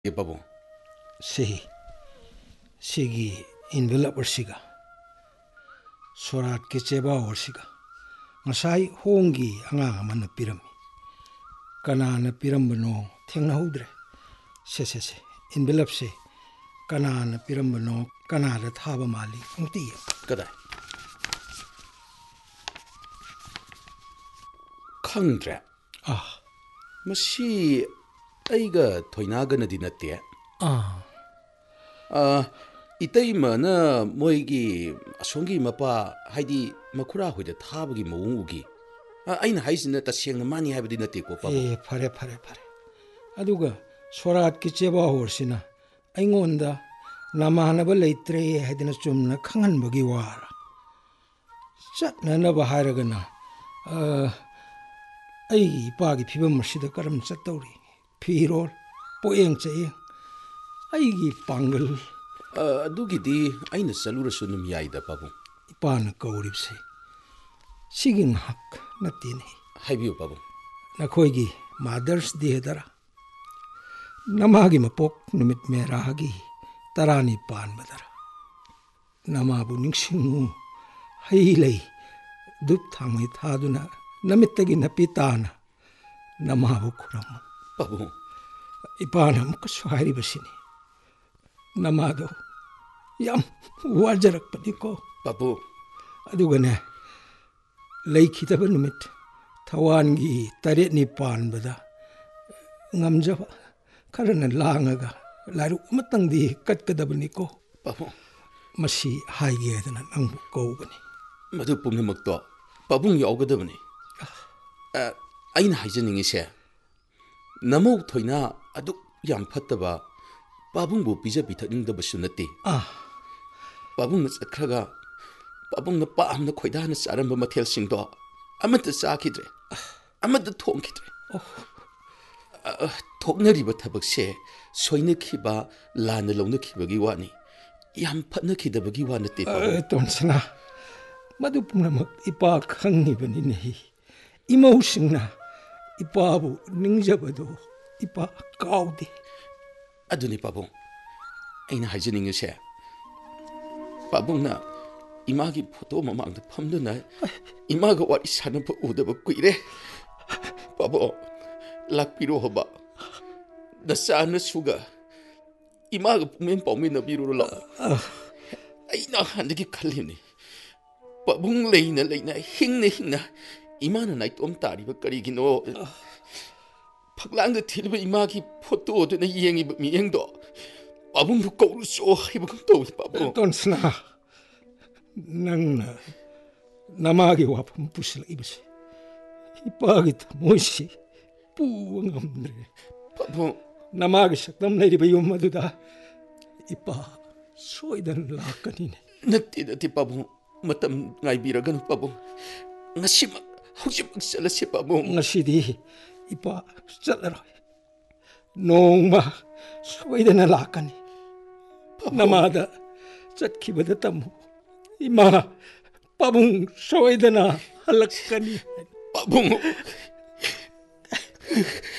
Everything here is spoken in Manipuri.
Pabung. Sigi envelope orsiga. Sorat ke cheba orsiga. Ngasai hongi anga amana pirami. Kana na pirambano thengna hudre. Se. Envelope se. Kana na pirambano kana ra thaba mali. Angti. Kadai. Khangdra. Masi aiga thoinaga na dinate. Itaima moigi asongi mapa haidi makura hoida thabagi mawungugi. Aina haisina tasiyang mani habdi nate ko Pabung. Pare. Aduga sorat ki cheba horsina. Aingonda namahanaba leitre haidina chumna khanganbagi wara. Chatnanaba hairagana. Ai ipagi phibam masida karam chatawri. Phirol poeng chayeng. Aigi pangal. Adugidi aina salura sunum yaida Pabung. Ipana kauribse. Siging hak natine. Haibiyo Pabung. Nakoigi Mother's Day dara. Namagi mapok numit merahagi tarani pan badara. Namabu ningsingu hailay dup thamay thaduna namittagi napitana namabu kuramu. Pabung. Ipana mukaswari basini. Namado yam wajarak patiko. Pabung. Adugane laikitaba numit thawangi taret ni pan bada ngamjaba karana langaga laru matangdi katkadabaniko. Pabung. Masi haige dana nangbu kawbani. Madu pumnamakto Pabung yawgadabani. Aina haijaningise namau thoina aduk yam phattaba Pabungbu pija pithaningdabasu nate. Pabungna chakraga Pabungna paamna khoidana charamba mathelsingdo amata chakhidre amata thongkhidre. Thoknariba thabakse soinakhiba lana lawnakibagi wani yam phatnakhidabagi wa nate. Tonsana madu pumnamak ipa khangibani nei. Imosingna ipabu ningjabado ipa kaudi. Aduni Pabung. Aina haijaningise Pabungna imagi photo mamangda phamduna imaga wari sanaba udaba kuire. Pabung lakpiro hoba dasana suga imaga pumen pawmin nabiro la. Aina handagi khalini Pabung leina hingna imana naitom tariba karigino. Paglangda thilba imagi photo duna yengiba miyengdo Pabung bu kawruso hibagam tawi Pabung. Tonsna nangna namagi wapam pusla ibase ipagi moisi puwangamre. Pabung namagi saktam nairiba yum maduda ipa soidan lakanine. Nati Pabung matam ngaibiraganu Pabung. Ngasimak haujimak salase Pabung. Ngasidi ipa chalaroy. Nongma soidana lakani. Namada chatkibada tamu ima Pabung soidana halakani. Pabung